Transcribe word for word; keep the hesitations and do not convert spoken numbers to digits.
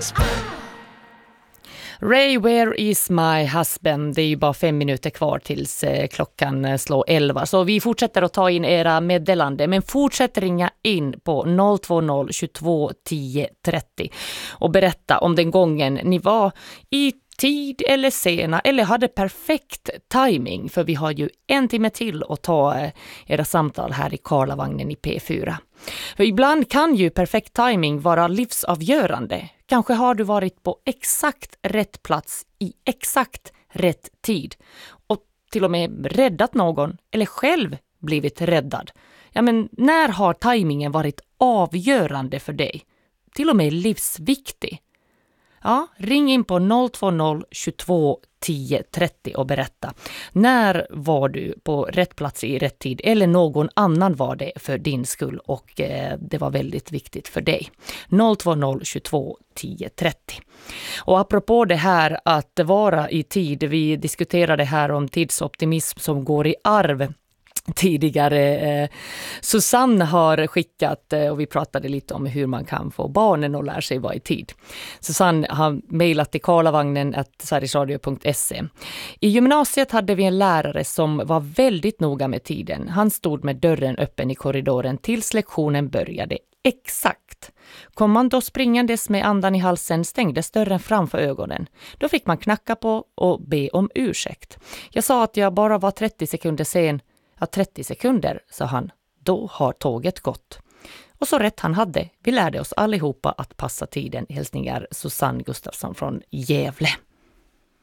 Ray, where is my husband? Det är ju bara fem minuter kvar tills eh, klockan slår elva. Så vi fortsätter att ta in era meddelande. Men fortsätt ringa in på noll två noll tjugotvå tio trettio och berätta om den gången ni var i tid eller sena eller hade perfekt timing. För vi har ju en timme till att ta eh, era samtal här i Karlavagnen i P fyra. För ibland kan ju perfekt timing vara livsavgörande. Kanske har du varit på exakt rätt plats i exakt rätt tid och till och med räddat någon eller själv blivit räddad. Ja, men när har timingen varit avgörande för dig? Till och med livsviktig. Ja, ring in på noll två noll tjugotvå tio trettio och berätta. När var du på rätt plats i rätt tid eller någon annan var det för din skull och eh, det var väldigt viktigt för dig. noll två noll tjugotvå tio trettio. Och apropå det här att vara i tid, vi diskuterade här om tidsoptimism som går i arv. Tidigare eh, Susanne har skickat eh, och vi pratade lite om hur man kan få barnen att lära sig vara i tid. Susanne har mejlat till karlavagnen snabel-a sverigesradio punkt se. I gymnasiet hade vi en lärare som var väldigt noga med tiden. Han stod med dörren öppen i korridoren tills lektionen började exakt. Kom man då springandes med andan i halsen stängdes dörren framför ögonen. Då fick man knacka på och be om ursäkt. Jag sa att jag bara var trettio sekunder sen. Ja, trettio sekunder, sa han. Då har tåget gått. Och så rätt han hade. Vi lärde oss allihopa att passa tiden. Hälsningar Susanne Gustafsson från Gävle.